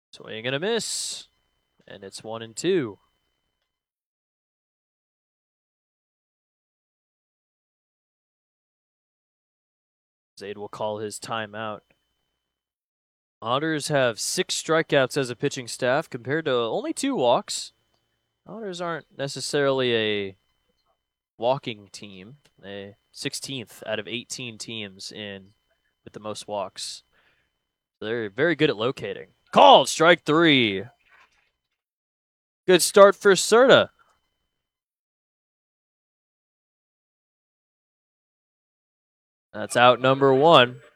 Swing and a miss. And it's 1-2. Zaid will call his timeout. Otters have 6 strikeouts as a pitching staff compared to only 2 walks. Otters aren't necessarily a walking team. They 16th out of 18 teams in with the most walks. They're very good at locating. Called strike 3. Good start for Serta. That's out number 1.